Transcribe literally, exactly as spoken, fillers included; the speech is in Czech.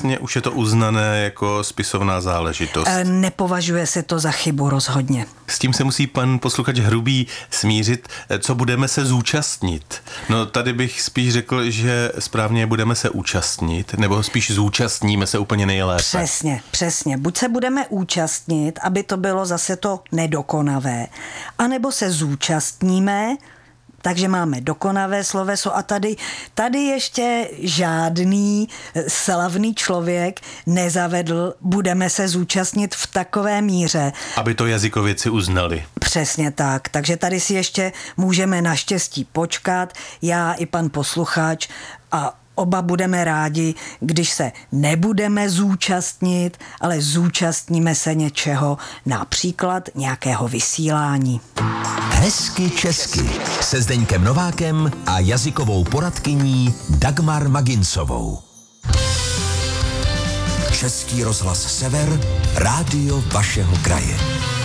vlastně už je to uznané jako spisovná záležitost? Nepovažuje se to za chybu rozhodně. S tím se musí pan posluchač Hrubý smířit, co budeme se zúčastnit. No tady bych spíš řekl, že správně budeme se účastnit, nebo spíš zúčastníme se úplně nejlépe. Přesně, přesně. Buď se budeme účastnit, aby to bylo zase to nedokonavé, anebo se zúčastníme, takže máme dokonavé sloveso a tady, tady ještě žádný slavný člověk nezavedl, budeme se zúčastnit v takové míře. Aby to jazykovědci uznali. Přesně tak, takže tady si ještě můžeme naštěstí počkat, já i pan posluchač, a oba budeme rádi, když se nebudeme zúčastnit, ale zúčastníme se něčeho, například nějakého vysílání. Hezky česky se Zdeňkem Novákem a jazykovou poradkyní Dagmar Maginsovou. Český rozhlas Sever, rádio vašeho kraje.